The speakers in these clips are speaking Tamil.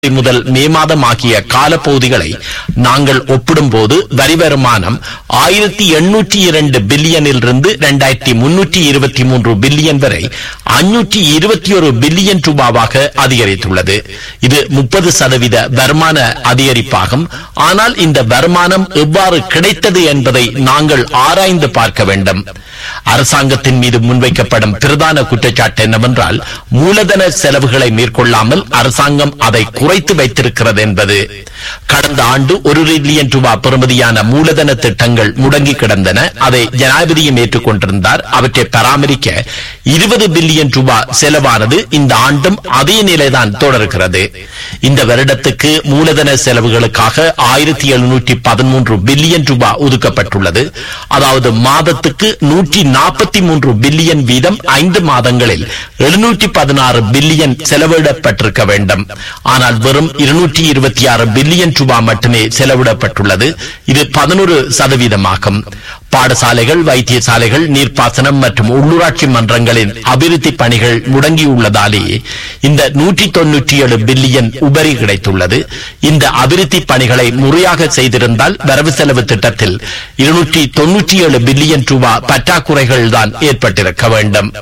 முதல் மே மாதம் ஆகிய காலப்பகுதிகளை நாங்கள் ஒப்பிடும்போது வரி வருமானம் 1802 பில்லியனிலிருந்து 2323 பில்லியன் வரை 521 பில்லியன் ரூபாவாக அதிகரித்துள்ளது. இது 30% வருமான அதிகரிப்பாகும். ஆனால் இந்த வருமானம் எவ்வாறு கிடைத்தது என்பதை நாங்கள் ஆராய்ந்து பார்க்க வேண்டும். அரசாங்கத்தின் மீது முன்வைக்கப்படும் பிரதான குற்றச்சாட்டு என்னவென்றால் மூலதன செலவுகளை மேற்கொள்ளாமல் அரசாங்கம் அதை குறைத்து வைத்திருக்கிறது என்பது. கடந்த ஆண்டு 1 டிரில்லியன் ரூபாய் பெறுமதியான மூலதன திட்டங்கள் முடங்கி கிடந்தன. அதை ஜனாதிபதியும் ஏற்றுக்கொண்டிருந்தார். அவற்றை பராமரிக்க 20 பில்லியன் ரூபாய் செலவானது இந்த ஆண்டும் அதே நிலைதான் தொடர்கிறது. இந்த வருடத்துக்கு மூலதன செலவுகளுக்காக 1713 பில்லியன் ரூபாய் ஒதுக்கப்பட்டுள்ளது. அதாவது மாதத்துக்கு 143 பில்லியன் வீதம் 5 மாதங்களில் 716 பில்லியன் செலவிடப்பட்டிருக்க வேண்டும். ஆனால் வெறும் 226 பில்லியன் ரூபாய் மட்டுமே செலவிடப்பட்டுள்ளது. இது 11%. பாடசாலைகள், வைத்தியசாலைகள், நீர்ப்பாசனம் மற்றும் உள்ளூராட்சி மன்றங்களின் அபிவிருத்தி பணிகள் முடங்கியுள்ளதாலேயே இந்த 197 பில்லியன் உபரி கிடைத்துள்ளது. இந்த அபிவிருத்தி பணிகளை முறையாக செய்திருந்தால் வரவு செலவு திட்டத்தில் 297 பில்லியன் ரூபாய் பற்றாக்குறைகள் தான் ஏற்பட்டிருக்க வேண்டும்.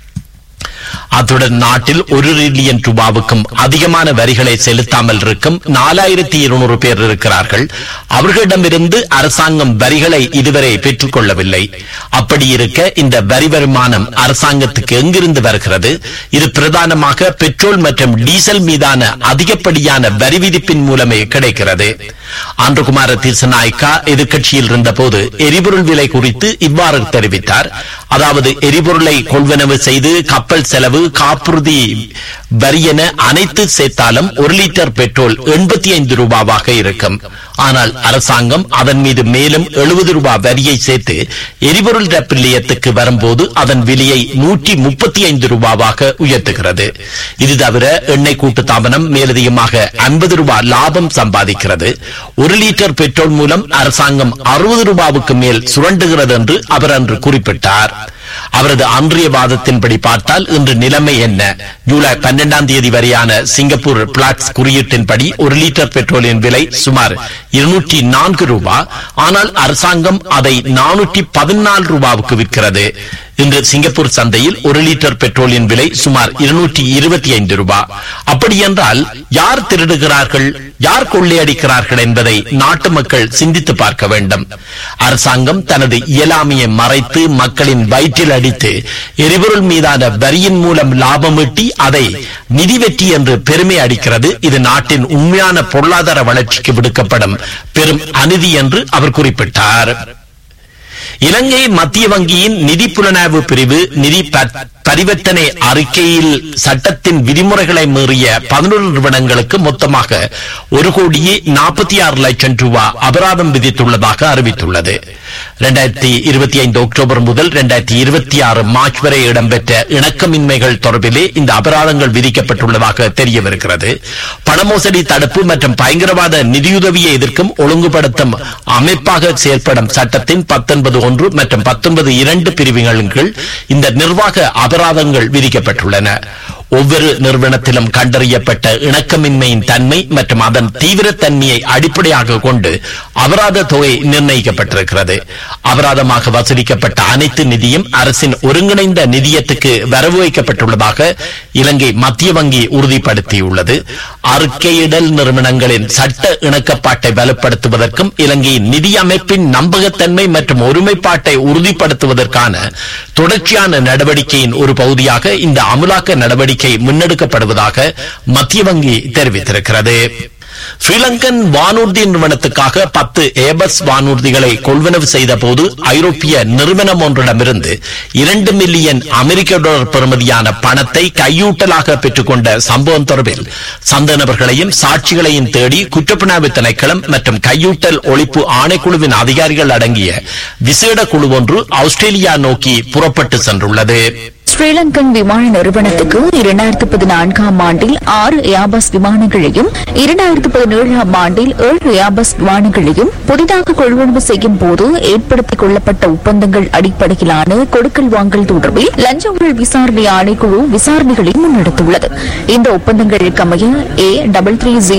அத்துடன் நாட்டில் 1 டிரில்லியன் ரூபாவுக்கும் அதிகமான வரிகளை செலுத்தாமல் இருக்கும் 4200 பேர் இருக்கிறார்கள். அவர்களிடமிருந்து அரசாங்கம் வரிகளை இதுவரை பெற்றுக் கொள்ளவில்லை. அப்படி இருக்க இந்த வரி வருமானம் அரசாங்கத்துக்கு எங்கிருந்து வருகிறது? இது பிரதானமாக பெட்ரோல் மற்றும் டீசல் மீதான அதிகப்படியான வரி விதிப்பின் மூலமே கிடைக்கிறது. ஆந்திரகுமார தீசநாயக்கா எதிர்கட்சியில் இருந்த போது எரிபொருள் விலை குறித்து இவ்வாறு தெரிவித்தார். அதாவது எரிபொருளை கொள்வனவு செய்து கப்பல் செலவு, காப்புறுதி வரி என அனைத்து சேர்த்தாலும் 1 லிட்டர் பெட்ரோல் 85 ரூபாவாக இருக்கும். ஆனால் அரசாங்கம் அதன் மீது மேலும் 70 ரூபாய் வரியை சேர்த்து எரிபொருள் ரப்பு நிலையத்துக்கு வரும்போது அதன் விலையை 135 ரூபாவாக உயர்த்துகிறது. இது தவிர எண்ணெய் கூட்டு தாபனம் மேலதிகமாக 50 ரூபாய் லாபம் சம்பாதிக்கிறது. 1 லிட்டர் பெட்ரோல் மூலம் அரசாங்கம் 60 ரூபாவுக்கு மேல் சுரண்டுகிறது என்று அவர் அன்று குறிப்பிட்டார். அவரது அன்றைய வாதத்தின்படி பார்த்தால் இன்று நிலைமை என்ன? ஜூலை 12ஆம் தேதி வரையான சிங்கப்பூர் பிளாட்ஸ் குறியீட்டின்படி 1 லிட்டர் பெட்ரோலின் விலை சுமார் 204 ரூபாய். ஆனால் அரசாங்கம் அதை 414 ரூபாவுக்கு விற்கிறது. இன்று சிங்கப்பூர் சந்தையில் 1 லிட்டர் பெட்ரோலின் விலை சுமார் 225 ரூபாய். அப்படி என்றால் யார் திருடுகிறார்கள், யார் கொள்ளையடிக்கிறார்கள் என்பதை நாட்டு மக்கள் சிந்தித்து பார்க்க வேண்டும். அரசாங்கம் தனது இயலாமையை மறைத்து மக்களின் வயிற்றில் அடித்து எரிபொருள் மீதான வரியின் மூலம் லாபம் ஈட்டி அதை நிதி வெற்றி என்று பெருமை அடிக்கிறது. இது நாட்டின் உண்மையான பொருளாதார வளர்ச்சிக்கு விடுக்கப்படும் பெரும் அநீதி என்று அவர் குறிப்பிட்டார். இலங்கை மத்திய வங்கியின் நிதி புலனாய்வு பிரிவு நிதி பரிவர்த்தனை அறிக்கையில் சட்டத்தின் விதிமுறைகளை மீறிய 11 நிறுவனங்களுக்கு மொத்தமாக 1,46 லட்சம் ரூபாய் அபராதம் விதித்துள்ளதாக அறிவித்துள்ளது. 2025 அக்டோபர் முதல் 2026 மார்ச் வரை இடம்பெற்ற இணக்கமின்மைகள் தொடர்பிலே இந்த அபராதங்கள் விதிக்கப்பட்டுள்ளதாக தெரியவிருக்கிறது. பணமோசடி தடுப்பு மற்றும் பயங்கரவாத நிதியுதவியை எதிர்க்கும் ஒழுங்குபடுத்தும் அமைப்பாக செயல்படும் சட்டத்தின் 19(1) மற்றும் 19(2) பிரிவுகளின் கீழ் இந்த நிர்வாக அபராதங்கள் விதிக்கப்பட்டுள்ளன. ஒவ்வொரு நிறுவனத்திலும் கண்டறியப்பட்ட இணக்கமின்மையின் தன்மை மற்றும் அதன் தீவிரத்தன்மையை அடிப்படையாக கொண்டு அபராத தொகை நிர்ணயிக்கப்பட்டிருக்கிறது. அபராதமாக வசூலிக்கப்பட்ட அனைத்து நிதியும் அரசின் ஒருங்கிணைந்த நிதியத்துக்கு வரவு வைக்கப்பட்டுள்ளதாக இலங்கை மத்திய வங்கி உறுதிப்படுத்தியுள்ளது. அறிக்கையிடல் நிறுவனங்களின் சட்ட இணக்கப்பாட்டை வலுப்படுத்துவதற்கும் இலங்கையின் நிதி அமைப்பின் நம்பகத்தன்மை மற்றும் ஒருமைப்பாட்டை உறுதிப்படுத்துவதற்கான தொடர்ச்சியான நடவடிக்கையின் ஒரு பகுதியாக இந்த அமலாக்க நடவடிக்கை முன்னெடுக்கப்படுவதாக மத்திய வங்கி தெரிவித்திருக்கிறது. ஸ்ரீலங்கன் வானூர்தி நிறுவனத்துக்காக 10 ஏபஸ் வானூர்திகளை கொள்வனவு செய்த போது ஐரோப்பிய நிறுவனம் ஒன்றிடமிருந்து 2 மில்லியன் அமெரிக்க டாலர் பெறுமதியான பணத்தை கையூட்டலாக பெற்றுக்கொண்ட சம்பவம் தொடர்பில் சந்தேக நபர்களையும் சாட்சிகளையும் தேடி குற்றப்புலனாய்வு திணைக்களம் மற்றும் கையூட்டல் ஒழிப்பு ஆணைக்குழுவின் அதிகாரிகள் அடங்கிய விசேட குழு ஒன்று ஆஸ்திரேலியா நோக்கி புறப்பட்டு சென்றுள்ளது. ஸ்ரீலங்கன் விமான நிறுவனத்துக்கு 2014ஆம் ஆண்டில் 6 ஏர்பஸ் விமானங்களையும் 2017ஆம் ஆண்டில் 7 ஏர்பஸ் விமானங்களையும் புதிதாக கொள்வனவு செய்யும் போது ஏற்படுத்திக் கொள்ளப்பட்ட ஒப்பந்தங்கள் அடிப்படையிலான கொடுக்கல் வாங்கல் தொடர்பில் லஞ்ச ஊழல் விசாரணை ஆணைக்குழு விசாரணைகளை முன்னெடுத்துள்ளது. இந்த ஒப்பந்தங்களுக்கு அமைய A330